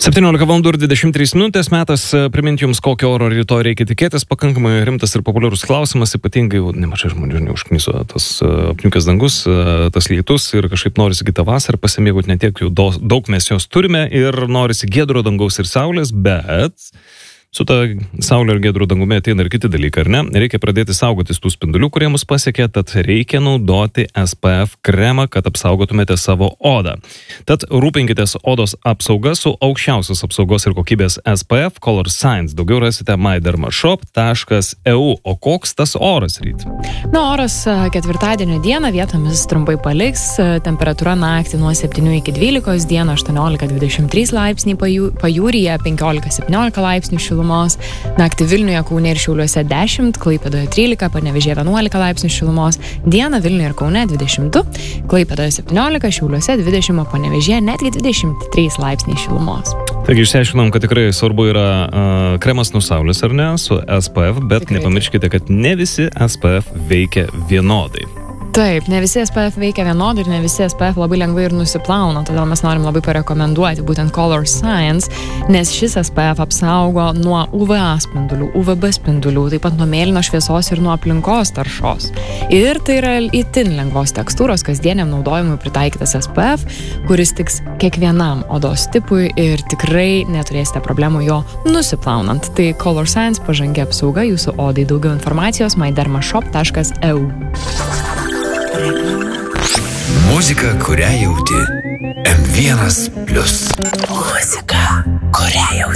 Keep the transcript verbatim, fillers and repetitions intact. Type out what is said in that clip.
septyniolika valandų ir dvidešimt trys minutės, metas priminti jums, kokio oro rytoj reikia tikėtis. Pakankamai rimtas ir populiarus klausimas, ypatingai nemažai žmonių neužkniso tas apniukęs dangus, tas lietus ir kažkaip norisi kitą vasarą pasimėgauti, ne tiek jau daug mes jos turime ir norisi giedro dangaus ir saulės, bet su ta saulė ir giedro dangumi ateina ir kiti dalykai, ar ne? Reikia pradėti saugotis tų spindulių, kurie mus pasiekia, tad reikia naudoti S P F kremą, kad apsaugotumėte savo odą. Tad rūpinkitės odos apsauga su aukščiausios apsaugos ir kokybės S P F Color Science. Daugiau rasite my derma shop taškas e u. O koks tas oras ryt? Na, oras ketvirtadienio dieną vietomis trumpai paliks, temperatūra naktį nuo septynių iki dvylikos, dieną aštuoniolika dvidešimt trys laipsniai pajūryje, penkiolika septyniolika laipsnių šilumos. Naktį Vilniuje, Kaune ir Šiauliuose dešimt, Klaipėdoje trylika, Panevėžyje vienuolika laipsnių šilumos, dieną Vilniuje ir Kaune dvidešimt du, Klaipėdoje septyniolika, Šiauliuose dvidešimt, Panevėžyje netgi dvidešimt trys laipsniai šilumos. Taigi išsiaiškinom, kad tikrai svarbu yra uh, kremas nuo saulės, ar ne, su S P F, bet tikrai nepamirškite, kad ne visi S P F veikia vienodai. Taip, ne visi S P F veikia vienodai ir ne visi S P F labai lengvai ir nusiplauna, todėl mes norim labai parekomenduoti būtent Color Science, nes šis S P F apsaugo nuo U V A spindulių, U V B spindulių, taip pat nuo mėlyno šviesos ir nuo aplinkos taršos. Ir tai yra itin lengvos tekstūros kasdieniam naudojimui pritaikytas S P F, kuris tiks kiekvienam odos tipui ir tikrai neturėsite problemų jo nusiplaunant. Tai Color Science pažangi apsauga jūsų odai. Daugiau informacijos my derma shop taškas e u. Muzika, kurią jauti. M vienas plius. Muzika, kurią jauti.